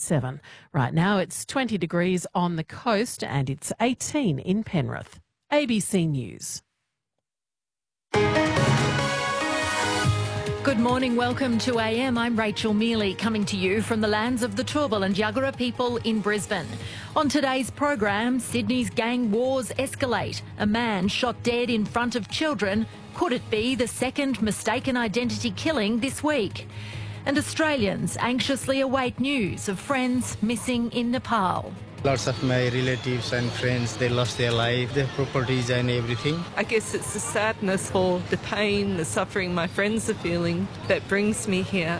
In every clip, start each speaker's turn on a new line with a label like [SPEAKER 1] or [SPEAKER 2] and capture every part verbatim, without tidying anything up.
[SPEAKER 1] twenty-seven. Right now it's twenty degrees on the coast and it's eighteen in Penrith. A B C News.
[SPEAKER 2] Good morning, welcome to A M. I'm Rachel Mealy, coming to you from the lands of the Turrbal and Yuggera people in Brisbane. On today's program, Sydney's gang wars escalate. A man shot dead in front of children. Could it be the second mistaken identity killing this week? And Australians anxiously await news of friends missing in Nepal.
[SPEAKER 3] Lots of my relatives and friends, they lost their life, their properties and everything.
[SPEAKER 4] I guess it's the sadness for the pain, the suffering my friends are feeling that brings me here.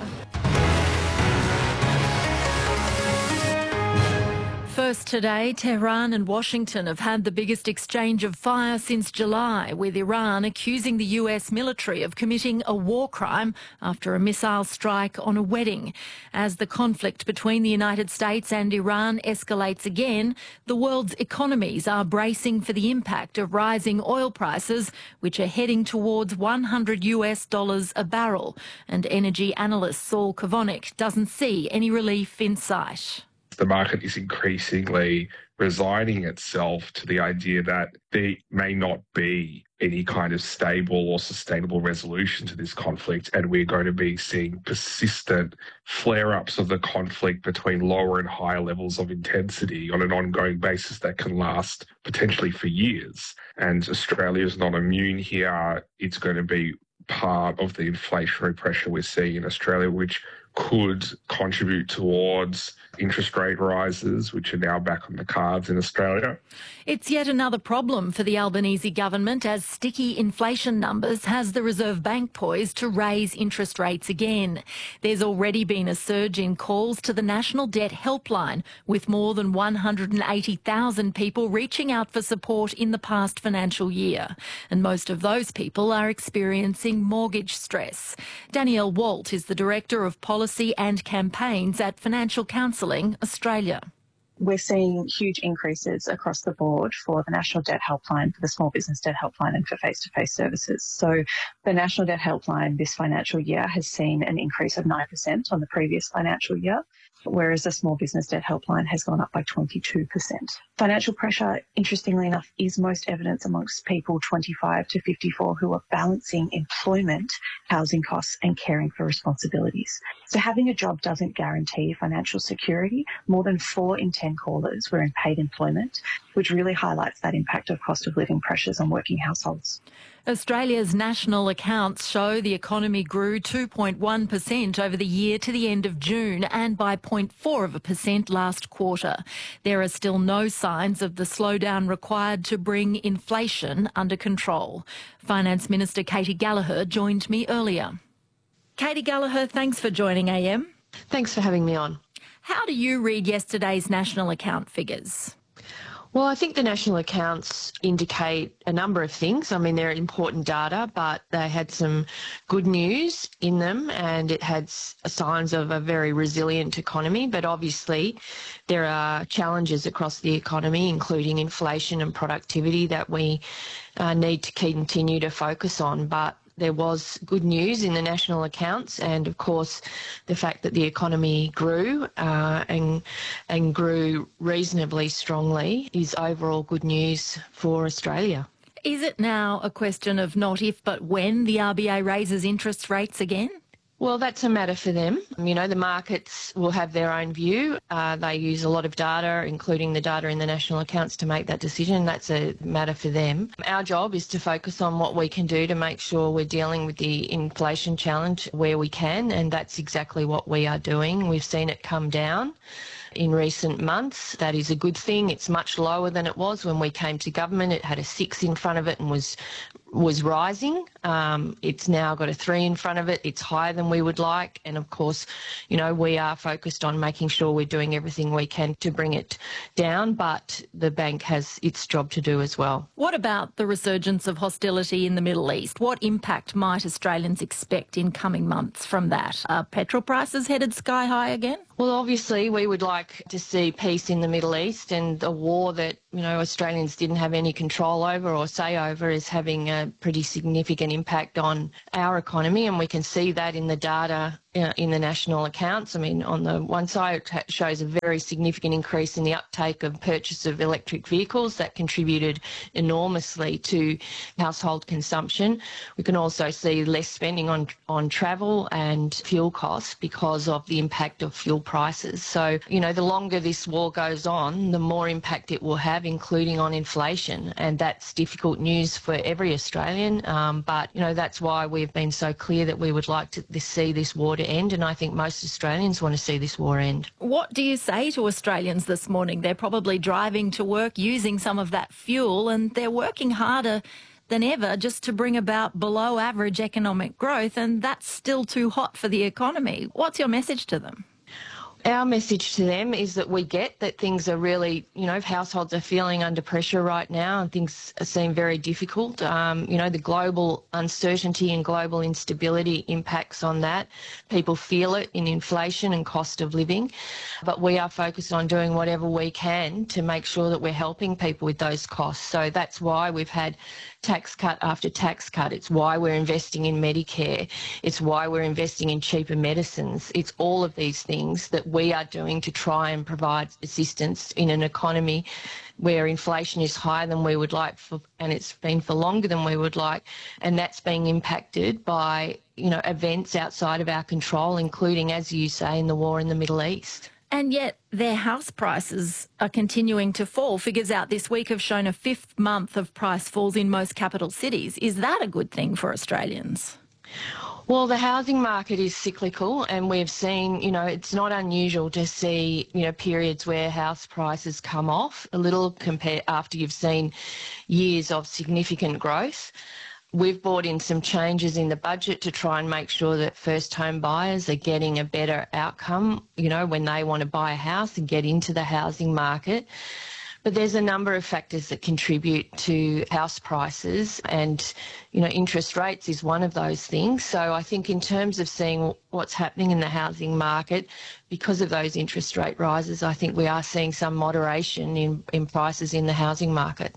[SPEAKER 2] First today, Tehran and Washington have had the biggest exchange of fire since July, with Iran accusing the U S military of committing a war crime after a missile strike on a wedding. As the conflict between the United States and Iran escalates again, the world's economies are bracing for the impact of rising oil prices, which are heading towards one hundred US dollars a barrel. And energy analyst Saul Kavonik doesn't see any relief in sight.
[SPEAKER 5] The market is increasingly resigning itself to the idea that there may not be any kind of stable or sustainable resolution to this conflict, and we're going to be seeing persistent flare-ups of the conflict between lower and higher levels of intensity on an ongoing basis that can last potentially for years. And Australia is not immune here. It's going to be part of the inflationary pressure we're seeing in Australia, which could contribute towards interest rate rises, which are now back on the cards in Australia.
[SPEAKER 2] It's yet another problem for the Albanese government, as sticky inflation numbers has the Reserve Bank poised to raise interest rates again. There's already been a surge in calls to the National Debt Helpline, with more than one hundred eighty thousand people reaching out for support in the past financial year. And most of those people are experiencing mortgage stress. Danielle Walt is the Director of Policy and Campaigns at Financial Counselling Australia.
[SPEAKER 6] We're seeing huge increases across the board for the National Debt Helpline, for the Small Business Debt Helpline and for face-to-face services. So the National Debt Helpline this financial year has seen an increase of nine percent on the previous financial year, whereas the Small Business Debt Helpline has gone up by twenty-two percent. Financial pressure, interestingly enough, is most evident amongst people twenty-five to fifty-four who are balancing employment, housing costs and caring for responsibilities. So having a job doesn't guarantee financial security. More than four in ten callers were in paid employment, which really highlights that impact of cost of living pressures on working households.
[SPEAKER 2] Australia's national accounts show the economy grew two point one percent over the year to the end of June, and by zero point four of a percent last quarter. There are still no signs of the slowdown required to bring inflation under control. Finance Minister Katy Gallagher joined me earlier. Katy Gallagher, thanks for joining A M.
[SPEAKER 7] Thanks for having me on.
[SPEAKER 2] How do you read yesterday's national account figures?
[SPEAKER 7] Well, I think the national accounts indicate a number of things. I mean, they're important data, but they had some good news in them, and it had signs of a very resilient economy. But obviously, there are challenges across the economy, including inflation and productivity, that we uh, need to continue to focus on. But there was good news in the national accounts, and of course the fact that the economy grew uh, and and grew reasonably strongly is overall good news for Australia.
[SPEAKER 2] Is it now a question of not if but when the R B A raises interest rates again?
[SPEAKER 7] Well, that's a matter for them. You know, the markets will have their own view. Uh, they use a lot of data, including the data in the national accounts, to make that decision. That's a matter for them. Our job is to focus on what we can do to make sure we're dealing with the inflation challenge where we can, and that's exactly what we are doing. We've seen it come down in recent months. That is a good thing. It's much lower than it was when we came to government. It had a six in front of it and was was rising. Um, it's now got a three in front of it. It's higher than we would like. And of course, you know, we are focused on making sure we're doing everything we can to bring it down, but the bank has its job to do as well.
[SPEAKER 2] What about the resurgence of hostility in the Middle East? What impact might Australians expect in coming months from that? Are petrol prices headed sky high again?
[SPEAKER 7] Well, obviously, we would like to see peace in the Middle East, and a war that, you know, Australians didn't have any control over or say over is having a pretty significant impact on our economy, and we can see that in the data uh, in the national accounts. I mean, on the one side, it shows a very significant increase in the uptake of purchase of electric vehicles that contributed enormously to household consumption. We can also see less spending on, on travel and fuel costs because of the impact of fuel prices. So, you know, the longer this war goes on, the more impact it will have, including on inflation. And that's difficult news for every Australian. Um, but, you know, that's why we've been so clear that we would like to this, see this war to end. And I think most Australians want to see this war end.
[SPEAKER 2] What do you say to Australians this morning? They're probably driving to work using some of that fuel, and they're working harder than ever just to bring about below average economic growth, and that's still too hot for the economy. What's your message to them?
[SPEAKER 7] Our message to them is that we get that things are really, you know, households are feeling under pressure right now and things seem very difficult. Um, you know, the global uncertainty and global instability impacts on that. People feel it in inflation and cost of living. But we are focused on doing whatever we can to make sure that we're helping people with those costs. So that's why we've had tax cut after tax cut. It's why we're investing in Medicare. It's why we're investing in cheaper medicines. It's all of these things that we are doing to try and provide assistance in an economy where inflation is higher than we would like, for, and it's been for longer than we would like, and that's being impacted by, you know, events outside of our control, including, as you say, in the war in the Middle East.
[SPEAKER 2] And yet their house prices are continuing to fall. Figures out this week have shown a fifth month of price falls in most capital cities. Is that a good thing for Australians?
[SPEAKER 7] Well, the housing market is cyclical, and we've seen, you know, it's not unusual to see, you know, periods where house prices come off a little compare after you've seen years of significant growth. We've brought in some changes in the budget to try and make sure that first home buyers are getting a better outcome, you know, when they want to buy a house and get into the housing market. But there's a number of factors that contribute to house prices, and, you know, interest rates is one of those things. So I think in terms of seeing what's happening in the housing market, because of those interest rate rises, I think we are seeing some moderation in, in prices in the housing market.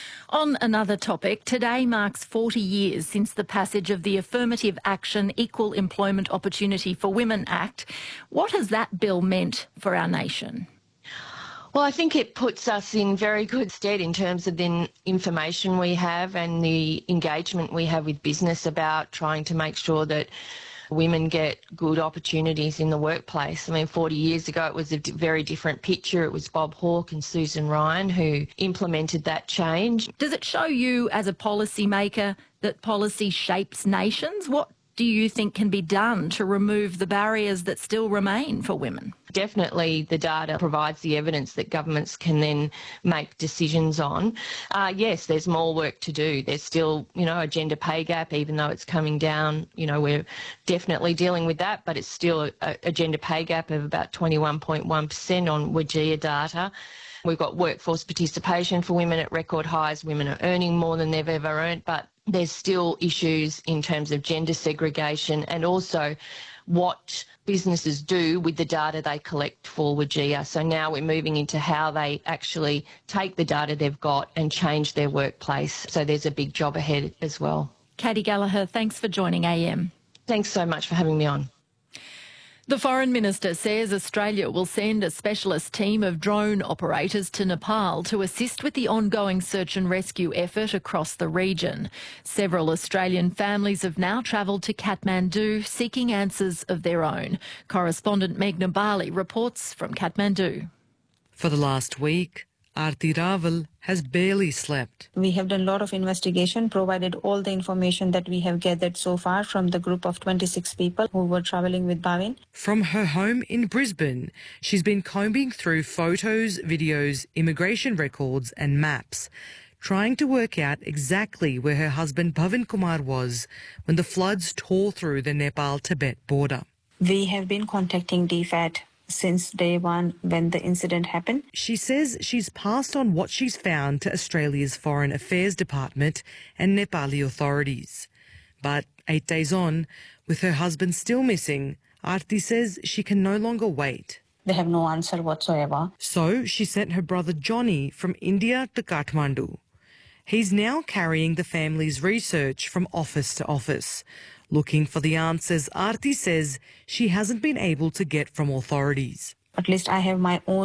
[SPEAKER 2] On another topic, today marks forty years since the passage of the Affirmative Action Equal Employment Opportunity for Women Act. What has that bill meant for our nation?
[SPEAKER 7] Well, I think it puts us in very good stead in terms of the information we have and the engagement we have with business about trying to make sure that women get good opportunities in the workplace. I mean, forty years ago, it was a very different picture. It was Bob Hawke and Susan Ryan who implemented that change.
[SPEAKER 2] Does it show you as a policymaker that policy shapes nations? What do you think can be done to remove the barriers that still remain for women?
[SPEAKER 7] Definitely the data provides the evidence that governments can then make decisions on. Uh, yes, there's more work to do. There's still, you know, a gender pay gap, even though it's coming down. You know, we're definitely dealing with that, but it's still a, a gender pay gap of about twenty-one point one percent on WGEA data. We've got workforce participation for women at record highs. Women are earning more than they've ever earned, but there's still issues in terms of gender segregation and also what businesses do with the data they collect for WGEA. So now we're moving into how they actually take the data they've got and change their workplace. So there's a big job ahead as well.
[SPEAKER 2] Katie Gallagher, thanks for joining A M.
[SPEAKER 7] Thanks so much for having me on.
[SPEAKER 2] The Foreign Minister says Australia will send a specialist team of drone operators to Nepal to assist with the ongoing search and rescue effort across the region. Several Australian families have now travelled to Kathmandu seeking answers of their own. Correspondent Meghna Bali reports from Kathmandu.
[SPEAKER 8] For the last week, Aarti Raval has barely slept.
[SPEAKER 9] We have done a lot of investigation, provided all the information that we have gathered so far from the group of twenty-six people who were travelling with Bhavin.
[SPEAKER 8] From her home in Brisbane, she's been combing through photos, videos, immigration records and maps, trying to work out exactly where her husband Bhavin Kumar was when the floods tore through the Nepal-Tibet border.
[SPEAKER 9] We have been contacting D FAT since day one when the incident happened.
[SPEAKER 8] She says she's passed on what she's found to Australia's Foreign Affairs Department and Nepali authorities. But eight days on, with her husband still missing, Aarti says she can no longer wait.
[SPEAKER 9] They have no answer whatsoever.
[SPEAKER 8] So she sent her brother Johnny from India to Kathmandu. He's now carrying the family's research from office to office, looking for the answers Aarti says she hasn't been able to get from authorities.
[SPEAKER 9] At least I have my own